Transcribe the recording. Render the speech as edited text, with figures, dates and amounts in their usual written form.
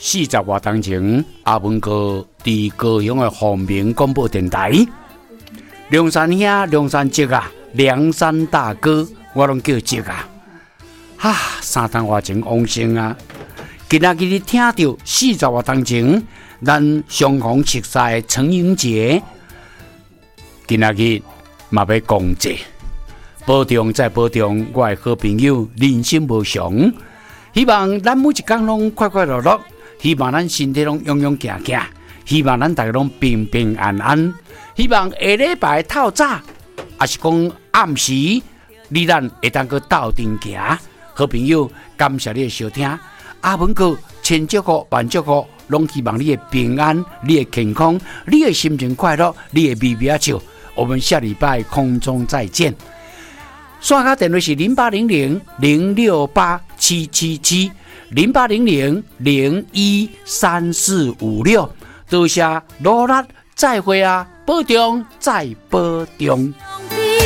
40多年前，阿文哥在高雄的凤鸣广播电台，梁山兄、梁山姐啊，梁山大哥，我拢叫姐啊。3趟外前往生啊！今仔日你听到40多年前，咱相逢熟识的陈英杰，今仔日嘛要讲这，保重再保重，我的好朋友，人生无常。希望咱每一天拢快快乐乐，希望咱身体拢勇勇行行，希望咱大家拢平平安安。希望下礼拜透早，也是讲暗时，你咱会当去斗阵行。好朋友，感谢你的收听，阿文哥千祝福万祝福，拢希望你的平安，你的健康，你的心情快乐，你的微微笑。我们下礼拜空中再见。刷卡电话是0800-068-777 0800-013456。多谢努力，再会啊！保重再保重。